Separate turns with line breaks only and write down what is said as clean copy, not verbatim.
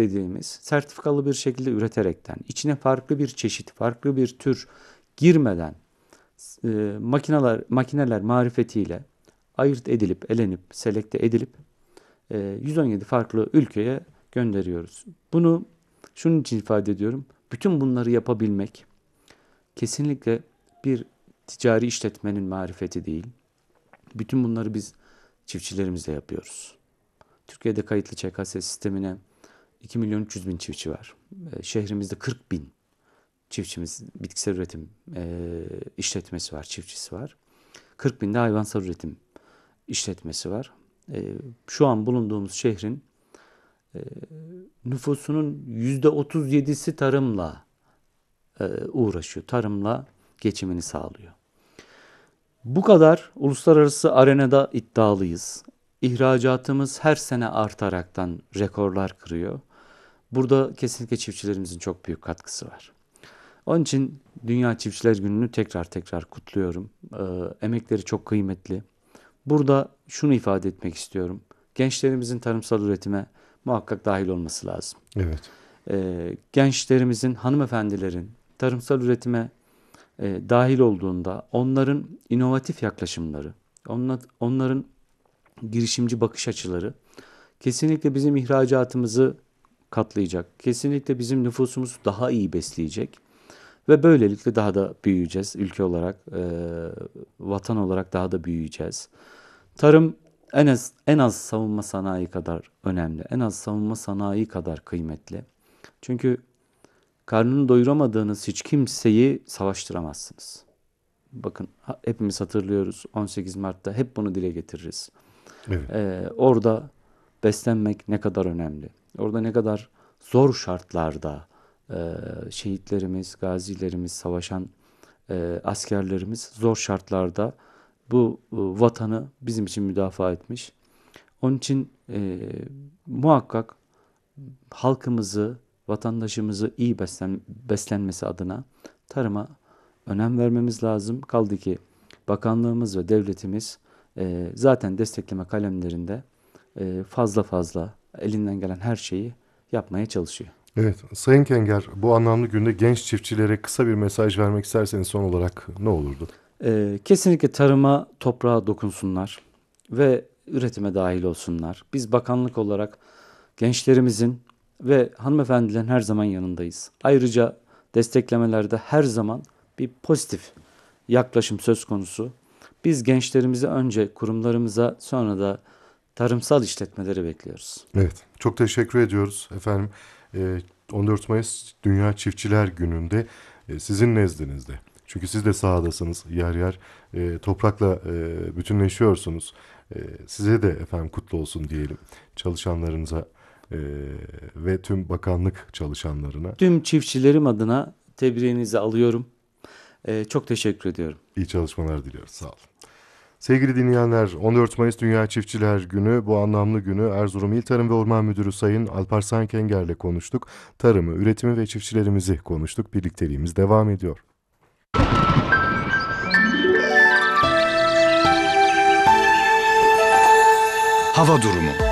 dediğimiz sertifikalı bir şekilde üreterekten, içine farklı bir çeşit, farklı bir tür girmeden makineler marifetiyle ayırt edilip, elenip, selekte edilip 117 farklı ülkeye gönderiyoruz. Bunu şunun için ifade ediyorum. Bütün bunları yapabilmek kesinlikle bir ticari işletmenin marifeti değil. Bütün bunları biz çiftçilerimizle yapıyoruz. Türkiye'de kayıtlı ÇKS sistemine 2 milyon 300 bin çiftçi var. Şehrimizde 40 bin çiftçimiz, bitkisel üretim işletmesi var, çiftçisi var. 40 bin de hayvansal üretim işletmesi var. Şu an bulunduğumuz şehrin nüfusunun %37'si tarımla uğraşıyor. Tarımla geçimini sağlıyor. Bu kadar uluslararası arenada iddialıyız. İhracatımız her sene artaraktan rekorlar kırıyor. Burada kesinlikle çiftçilerimizin çok büyük katkısı var. Onun için Dünya Çiftçiler Günü'nü tekrar kutluyorum. Emekleri çok kıymetli. Burada şunu ifade etmek istiyorum. Gençlerimizin tarımsal üretime muhakkak dahil olması lazım.
Evet.
Gençlerimizin, hanımefendilerin tarımsal üretime dahil olduğunda onların inovatif yaklaşımları, onların girişimci bakış açıları kesinlikle bizim ihracatımızı katlayacak. Kesinlikle bizim nüfusumuzu daha iyi besleyecek. Ve böylelikle daha da büyüyeceğiz. Ülke olarak, vatan olarak daha da büyüyeceğiz. Tarım en az savunma sanayi kadar önemli. En az savunma sanayi kadar kıymetli. Çünkü karnını doyuramadığınız hiç kimseyi savaştıramazsınız. Bakın hepimiz hatırlıyoruz. 18 Mart'ta hep bunu dile getiririz.
Evet.
Orada beslenmek ne kadar önemli. Orada ne kadar zor şartlarda şehitlerimiz, gazilerimiz, savaşan askerlerimiz zor şartlarda bu vatanı bizim için müdafaa etmiş. Onun için muhakkak halkımızı, vatandaşımızı iyi beslenmesi adına tarıma önem vermemiz lazım. Kaldı ki bakanlığımız ve devletimiz zaten destekleme kalemlerinde fazla elinden gelen her şeyi yapmaya çalışıyor.
Evet, Sayın Kenger, bu anlamlı günde genç çiftçilere kısa bir mesaj vermek isterseniz son olarak ne olurdu?
Kesinlikle tarıma, toprağa dokunsunlar ve üretime dahil olsunlar. Biz bakanlık olarak gençlerimizin ve hanımefendilerin her zaman yanındayız. Ayrıca desteklemelerde her zaman bir pozitif yaklaşım söz konusu. Biz gençlerimizi önce kurumlarımıza, sonra da tarımsal işletmeleri bekliyoruz.
Evet, çok teşekkür ediyoruz efendim. 14 Mayıs Dünya Çiftçiler Günü'nde sizin nezdinizde. Çünkü siz de sahadasınız, yer yer toprakla bütünleşiyorsunuz. Size de efendim kutlu olsun diyelim çalışanlarınıza ve tüm bakanlık çalışanlarına.
Tüm çiftçilerim adına tebriğinizi alıyorum. Çok teşekkür ediyorum.
İyi çalışmalar diliyoruz, sağ olun. Sevgili dinleyenler, 14 Mayıs Dünya Çiftçiler Günü, bu anlamlı günü Erzurum İl Tarım ve Orman Müdürü Sayın Alparslan Kenger'le konuştuk. Tarımı, üretimi ve çiftçilerimizi konuştuk. Birlikteliğimiz devam ediyor.
Hava durumu.